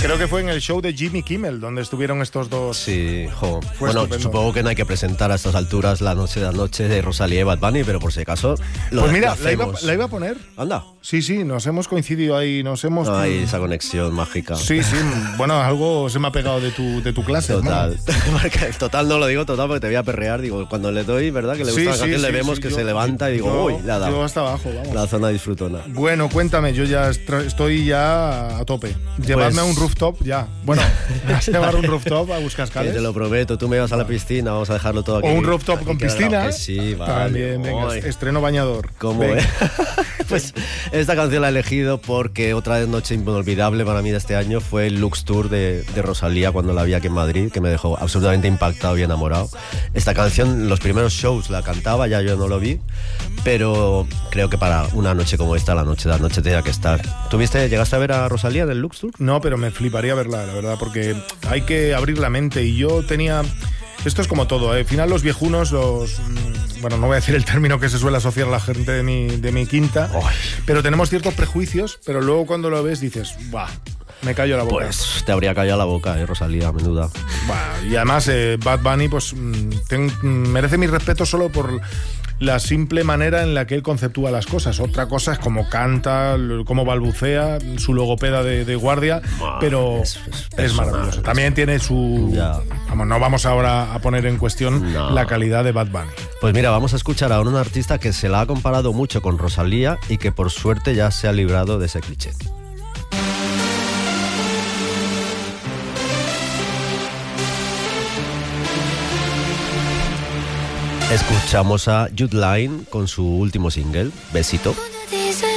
Creo que fue en el show de Jimmy Kimmel donde estuvieron estos dos. Sí, jo. Fue Bueno, estupendo. supongo que no hay que presentar a estas alturas La noche de la noche de Rosalía y Bad Bunny, pero por si acaso Pues mira, lo hacemos. la iba a poner. Anda, Sí, nos hemos coincidido ahí, nos hemos... no hay esa conexión mágica. Sí, bueno, algo se me ha pegado de tu clase. Total. hermano. Porque total no lo digo total porque te voy a perrear. Digo, cuando le doy, ¿verdad? Que le gusta la canción, le vemos que yo- se levanta y digo, yo- uy, le ha dado. Yo hasta abajo, vamos. La zona disfrutona. Bueno, cuéntame, yo ya estoy ya a tope. Llevadme a un rooftop ya. Bueno, me vas a llevar un rooftop a Que Buscascales. te lo prometo, tú me vas a la piscina, vamos a dejarlo todo aquí. O un rooftop Aquí con queda piscina. grabado. Que sí, vale. También, venga, Uy. estreno bañador. ¿Cómo Venga. es? Pues esta canción la he elegido porque otra noche inolvidable para mí de este año fue el Lux Tour de Rosalía cuando la vi aquí en Madrid, que me dejó absolutamente impactado y enamorado. Esta canción, los primeros shows la cantaba, ya yo no lo vi, pero creo que para una noche como esta, la noche de la noche tenía que estar. ¿Llegaste a ver a Rosalía en el Lux Tour? No, pero me fliparía verla, la verdad, porque hay que abrir la mente. Y yo tenía... Esto es como todo, ¿eh? Al final los viejunos, bueno, no voy a decir el término que se suele asociar a la gente de mi quinta, pero tenemos ciertos prejuicios, pero luego cuando lo ves dices, ¡buah! Me callo la boca. Pues te habría callado la boca, Rosalía, menuda. Buah, y además Bad Bunny pues merece mi respeto solo por la simple manera en la que él conceptúa las cosas. Otra cosa es cómo canta, cómo balbucea, su logopeda de guardia, pero es maravilloso. También tiene su... Ya. Vamos, no vamos ahora a poner en cuestión la calidad de Bad Bunny. Pues mira, vamos a escuchar a un artista que se la ha comparado mucho con Rosalía y que por suerte ya se ha librado de ese cliché. Escuchamos a Jude Line con su último single, Besito.